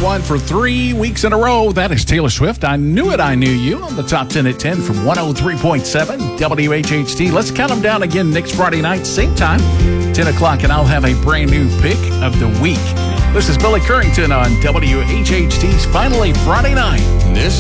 1 for 3 weeks in a row. That is Taylor Swift. I Knew It, I Knew You on the top 10 at 10 from 103.7 WHHT. Let's count them down again next Friday night, same time, 10 o'clock, and I'll have a brand new pick of the week. This is Billy Currington on WHHT's Finally Friday Night. This